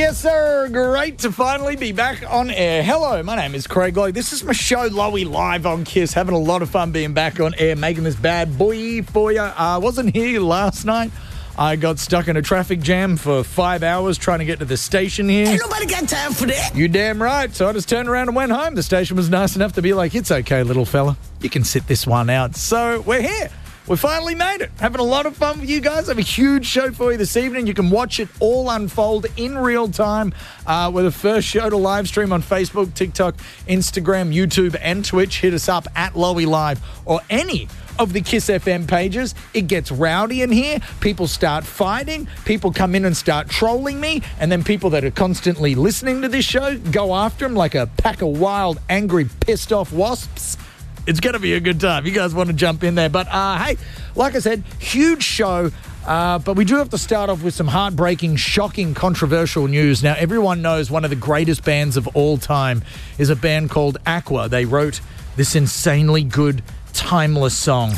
Yes, sir. Great to finally be back on air. Hello, my name is Craig Lowe. This is my show, Lowy Live on KISS. Having a lot of fun being back on air, making this bad boy for you. I wasn't here last night. I got stuck in a traffic jam for 5 hours trying to get to the station here. Ain't nobody got time for that. You damn right. So I just turned around and went home. The station was nice enough to be like, it's okay, little fella. You can sit this one out. So we're here. We finally made it. Having a lot of fun with you guys. I have a huge show for you this evening. You can watch it all unfold in real time. We're the first show to live stream on Facebook, TikTok, Instagram, YouTube, and Twitch. Hit us up at Lowy Live or any of the KISS FM pages. It gets rowdy in here. People start fighting. People come in and start trolling me. And then people that are constantly listening to this show go after them like a pack of wild, angry, pissed off wasps. It's going to be a good time. You guys want to jump in there. But, hey, like I said, huge show. But we do have to start off with some heartbreaking, shocking, controversial news. Now, everyone knows one of the greatest bands of all time is a band called Aqua. They wrote this insanely good, timeless song.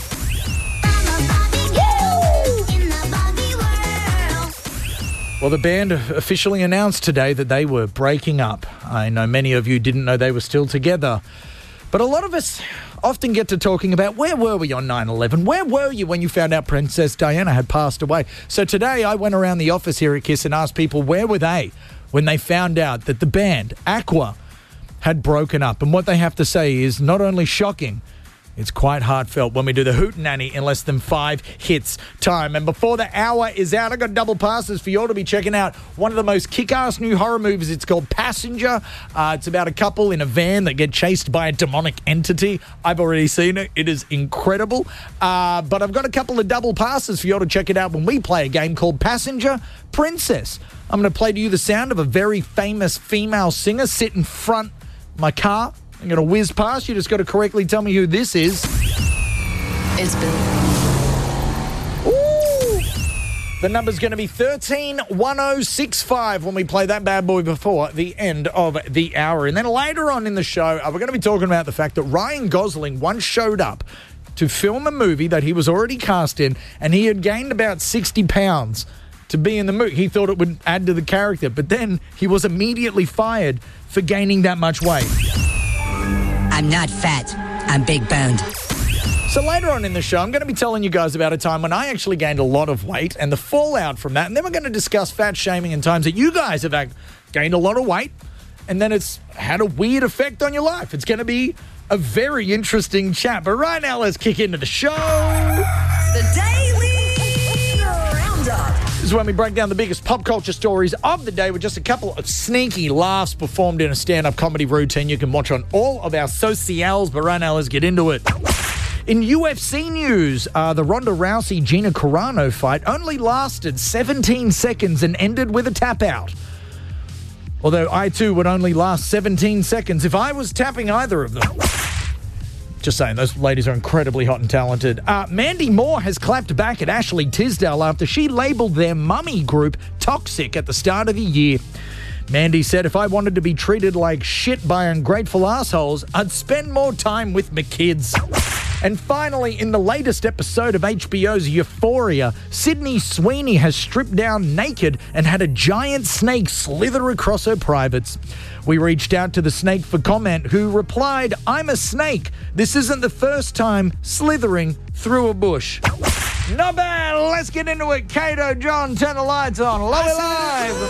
Well, the band officially announced today that they were breaking up. I know many of you didn't know they were still together. But a lot of us often get to talking about where were we on 9/11? Where were you when you found out Princess Diana had passed away? So today I went around the office here at KISS and asked people where were they when they found out that the band, Aqua, had broken up. And what they have to say is not only shocking, it's quite heartfelt when we do the Hootenanny in less than 5 hits time. And before the hour is out, I got double passes for you all to be checking out one of the most kick-ass new horror movies. It's called Passenger. It's about a couple in a van that get chased by a demonic entity. I've already seen it. It is incredible. But I've got a couple of double passes for you all to check it out when we play a game called Passenger Princess. I'm going to play to you the sound of a very famous female singer sit in front of my car. I'm going to whiz past. You just got to correctly tell me who this is. It's Billy. Ooh. The number's going to be 131065 when we play that bad boy before the end of the hour. And then later on in the show, we're going to be talking about the fact that Ryan Gosling once showed up to film a movie that he was already cast in, and he had gained about 60 pounds to be in the movie. He thought it would add to the character, but then he was immediately fired for gaining that much weight. I'm not fat. I'm big boned. So later on in the show, I'm going to be telling you guys about a time when I actually gained a lot of weight and the fallout from that. And then we're going to discuss fat shaming and times that you guys have gained a lot of weight and then it's had a weird effect on your life. It's going to be a very interesting chat. But right now, let's kick into the show. The Daily Roundup. This is when we break down the biggest pop culture stories of the day with just a couple of sneaky laughs performed in a stand-up comedy routine you can watch on all of our socials. But right now, let's get into it. In UFC news, the Ronda Rousey-Gina Carano fight only lasted 17 seconds and ended with a tap-out. Although I, too, would only last 17 seconds if I was tapping either of them. Just saying, those ladies are incredibly hot and talented. Mandy Moore has clapped back at Ashley Tisdale after she labelled their mummy group toxic at the start of the year. Mandy said, if I wanted to be treated like shit by ungrateful assholes, I'd spend more time with my kids. And finally, in the latest episode of HBO's Euphoria, Sydney Sweeney has stripped down naked and had a giant snake slither across her privates. We reached out to the snake for comment, who replied, I'm a snake. This isn't the first time slithering through a bush. Not bad. Let's get into it. Kato, John, turn the lights on. Love it live.